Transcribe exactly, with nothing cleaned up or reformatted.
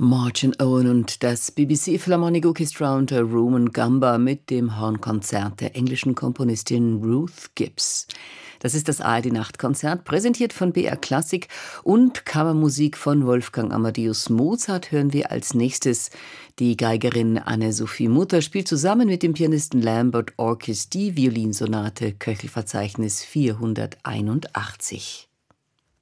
Martin Owen und das B B C Philharmonic Orchestra unter Roman Gamba mit dem Hornkonzert der englischen Komponistin Ruth Gibbs. Das ist das A R D-Nachtkonzert, präsentiert von B R Klassik, und Kammermusik von Wolfgang Amadeus Mozart hören wir als nächstes. Die Geigerin Anne-Sophie Mutter spielt zusammen mit dem Pianisten Lambert Orkes die Violinsonate, Köchelverzeichnis vierhunderteinundachtzig.